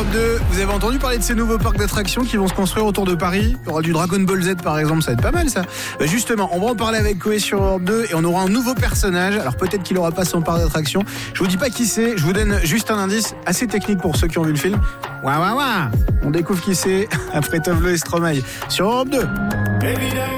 2. Vous avez entendu parler de ces nouveaux parcs d'attractions qui vont se construire autour de Paris? Il y aura du Dragon Ball Z par exemple, ça va être pas mal ça. Justement, on va en parler avec Koé sur Europe 2 et on aura un nouveau personnage. Alors peut-être qu'il aura pas son parc d'attraction. Je vous dis pas qui c'est, je vous donne juste un indice assez technique pour ceux qui ont vu le film. Ouah ouah ouah. On découvre qui c'est après Tovlo et Stromae sur Europe 2. Évidemment.